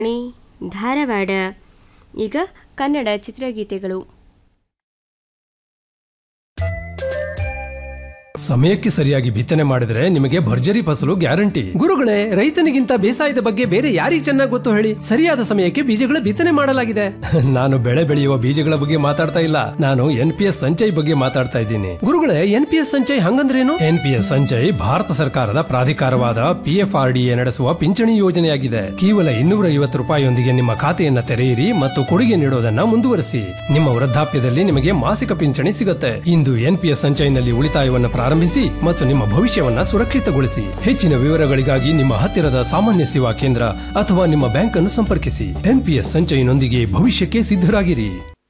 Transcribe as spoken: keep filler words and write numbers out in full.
ಧಾರವಾಡ. ಈಗ ಕನ್ನಡ ಚಿತ್ರಗೀತೆಗಳು. ಸಮಯಕ್ಕೆ ಸರಿಯಾಗಿ ಬಿತ್ತನೆ ಮಾಡಿದ್ರೆ ನಿಮಗೆ ಭರ್ಜರಿ ಫಸಲು ಗ್ಯಾರಂಟಿ. ಗುರುಗಳೇ, ರೈತನಿಗಿಂತ ಬೇಸಾಯದ ಬಗ್ಗೆ ಬೇರೆ ಯಾರಿಗೆ ಚೆನ್ನಾಗಿ ಗೊತ್ತು ಹೇಳಿ? ಸರಿಯಾದ ಸಮಯಕ್ಕೆ ಬೀಜಗಳ ಬಿತ್ತನೆ ಮಾಡಲಾಗಿದೆ. ನಾನು ಬೆಳೆ ಬೆಳೆಯುವ ಬೀಜಗಳ ಬಗ್ಗೆ ಮಾತಾಡ್ತಾ ಇಲ್ಲ, ನಾನು ಎನ್ ಪಿ ಎಸ್ ಸಂಚಯ್ ಬಗ್ಗೆ ಮಾತಾಡ್ತಾ ಇದ್ದೀನಿ. ಗುರುಗಳೇ, N P S Sanchay ಹಂಗಂದ್ರೇನು? N P S Sanchay Bharat ಸರ್ಕಾರದ ಪ್ರಾಧಿಕಾರವಾದ P F R D A ನಡೆಸುವ ಪಿಂಚಣಿ ಯೋಜನೆಯಾಗಿದೆ. ಕೇವಲ ಇನ್ನೂರ ಐವತ್ತು ರೂಪಾಯಿಯೊಂದಿಗೆ ನಿಮ್ಮ ಖಾತೆಯನ್ನ ತೆರೆಯಿರಿ ಮತ್ತು ಕೊಡುಗೆ ನೀಡೋದನ್ನ ಮುಂದುವರಿಸಿ. ನಿಮ್ಮ ವೃದ್ಧಾಪ್ಯದಲ್ಲಿ ನಿಮಗೆ ಮಾಸಿಕ ಪಿಂಚಣಿ ಸಿಗುತ್ತೆ. ಇಂದು ಎನ್ ಪಿ ಎಸ್ ಸಂಚಯ್ನಲ್ಲಿ ಉಳಿತಾಯವನ್ನು ಪ್ರಾರಂಭಿಸಿ ಮತ್ತು ನಿಮ್ಮ ಭವಿಷ್ಯವನ್ನ ಸುರಕ್ಷಿತಗೊಳಿಸಿ. ಹೆಚ್ಚಿನ ವಿವರಗಳಿಗಾಗಿ ನಿಮ್ಮ ಹತ್ತಿರದ ಸಾಮಾನ್ಯ ಸೇವಾ ಕೇಂದ್ರ ಅಥವಾ ನಿಮ್ಮ ಬ್ಯಾಂಕ್ ಅನ್ನು ಸಂಪರ್ಕಿಸಿ. ಎನ್ ಪಿ ಎಸ್ ಸಂಚಯ್ನೊಂದಿಗೆ ಭವಿಷ್ಯಕ್ಕೆ ಸಿದ್ಧರಾಗಿರಿ.